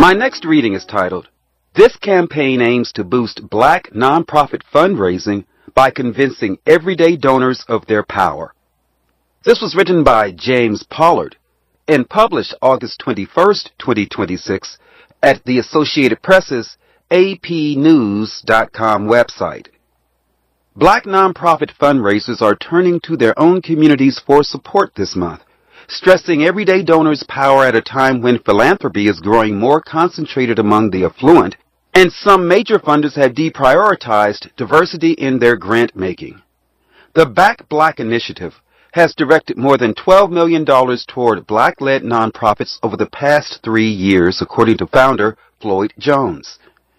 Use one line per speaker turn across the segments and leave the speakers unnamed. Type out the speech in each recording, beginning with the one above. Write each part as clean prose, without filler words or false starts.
My next reading is titled, This Campaign Aims to Boost Black Nonprofit Fundraising by Convincing Everyday Donors of Their Power. This was written by James Pollard and published August 21st, 2026 at the Associated Press's apnews.com website. Black nonprofit fundraisers are turning to their own communities for support this month, stressing everyday donors' power at a time when philanthropy is growing more concentrated among the affluent, and some major funders have deprioritized diversity in their grant making. The Back Black initiative has directed more than $12 million toward Black-led nonprofits over the past 3 years, according to founder Floyd Jones.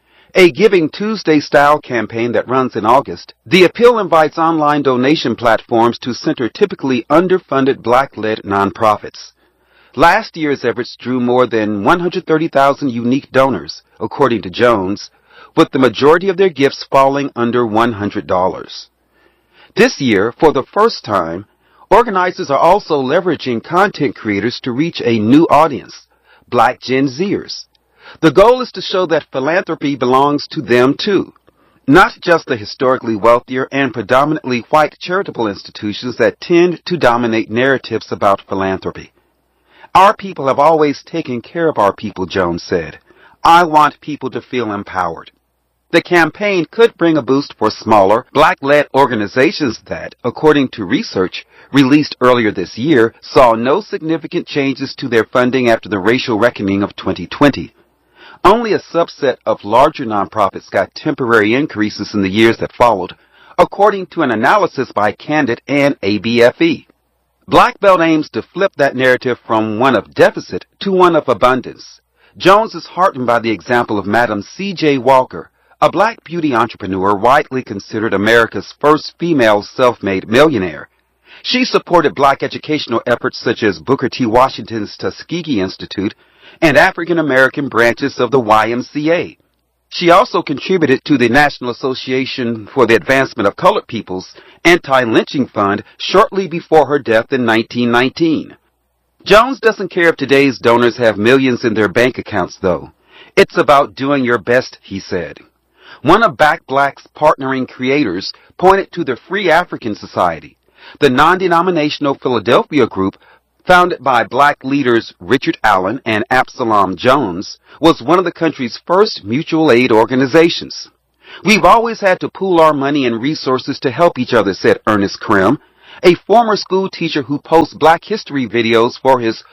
A Giving Tuesday-style campaign that runs in August, the appeal invites online donation platforms to center typically underfunded Black-led nonprofits. Last year's efforts drew more than 130,000 unique donors, according to Jones, with the majority of their gifts falling under $100. This year, for the first time, organizers are also leveraging content creators to reach a new audience, Black Gen Zers. The goal is to show that philanthropy belongs to them too, not just the historically wealthier and predominantly white charitable institutions that tend to dominate narratives about philanthropy. Our people have always taken care of our people, Jones said. I want people to feel empowered. The campaign could bring a boost for smaller, Black-led organizations that, according to research released earlier this year, saw no significant changes to their funding after the racial reckoning of 2020. Only a subset of larger nonprofits got temporary increases in the years that followed, according to an analysis by Candid and ABFE. Black Belt aims to flip that narrative from one of deficit to one of abundance. Jones is heartened by the example of Madam C.J. Walker, a Black beauty entrepreneur widely considered America's first female self-made millionaire. She supported Black educational efforts such as Booker T. Washington's Tuskegee Institute and African-American branches of the YMCA. She also contributed to the National Association for the Advancement of Colored People's Anti-Lynching Fund shortly before her death in 1919. Jones doesn't care if today's donors have millions in their bank accounts, though. It's about doing your best, he said. One of Back Black's partnering creators pointed to the Free African Society, the non-denominational Philadelphia group founded by Black leaders Richard Allen and Absalom Jones, was one of the country's first mutual aid organizations. We've always had to pool our money and resources to help each other, said Ernest Krim, a former school teacher who posts Black history videos for his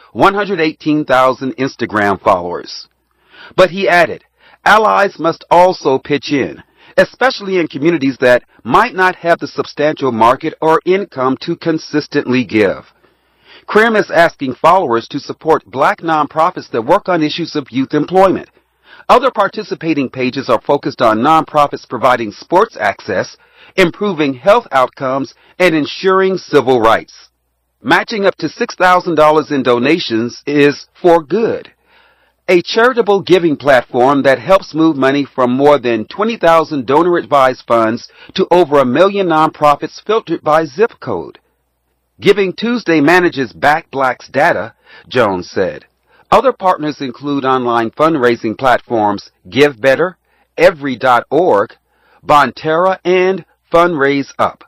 118,000 Instagram followers. But he added, allies must also pitch in, especially in communities that might not have the substantial market or income to consistently give. Krim is asking followers to support Black nonprofits that work on issues of youth employment. Other participating pages are focused on nonprofits providing sports access, improving health outcomes, and ensuring civil rights. Matching up to $6,000 in donations is For Good, a charitable giving platform that helps move money from more than 20,000 donor-advised funds to over 1 million nonprofits filtered by zip code. Giving Tuesday manages Back Black's data, Jones said. Other partners include online fundraising platforms Give Better, Every.org, Bonterra, and Fundraise Up.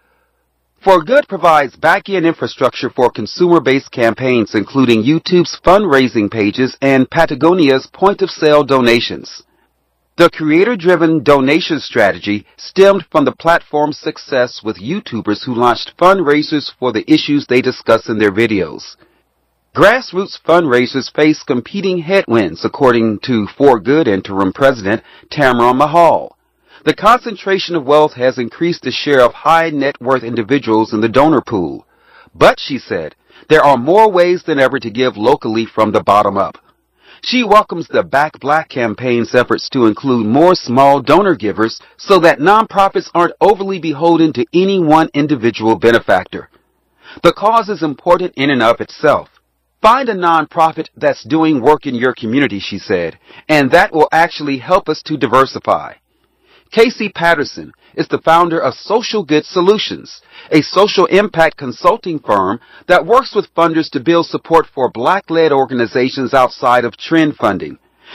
For Good provides back-end infrastructure for consumer-based campaigns, including YouTube's fundraising pages and Patagonia's point-of-sale donations. The creator-driven donation strategy stemmed from the platform's success with YouTubers who launched fundraisers for the issues they discuss in their videos. Grassroots fundraisers face competing headwinds, according to For Good interim president Tamara Mahal. The concentration of wealth has increased the share of high net worth individuals in the donor pool. But, she said, there are more ways than ever to give locally from the bottom up. She welcomes the Back Black campaign's efforts to include more small donor givers so that nonprofits aren't overly beholden to any one individual benefactor. The cause is important in and of itself. Find a nonprofit that's doing work in your community, she said, and that will actually help us to diversify. Casey Patterson is the founder of Social Good Solutions, a social impact consulting firm that works with funders to build support for Black-led organizations outside of trend funding.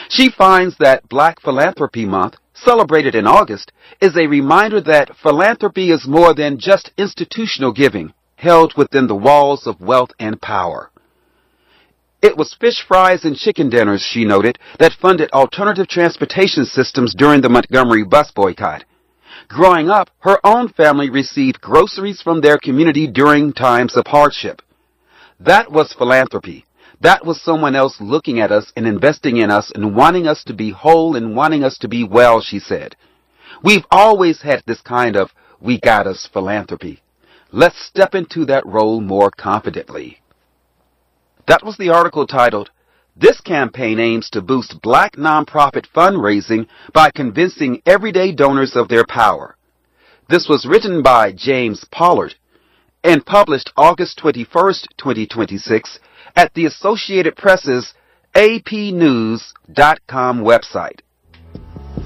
She finds that Black Philanthropy Month, celebrated in August, is a reminder that philanthropy is more than just institutional giving, held within the walls of wealth and power. It was fish fries and chicken dinners, she noted, that funded alternative transportation systems during the Montgomery bus boycott. Growing up, her own family received groceries from their community during times of hardship. That was philanthropy. That was someone else looking at us and investing in us and wanting us to be whole and wanting us to be well, she said. We've always had this kind of we got us philanthropy. Let's step into that role more confidently. That was the article titled, "This campaign aims to boost Black nonprofit fundraising by convincing everyday donors of their power." This was written by James Pollard and published August 21st, 2026 at the Associated Press's apnews.com website.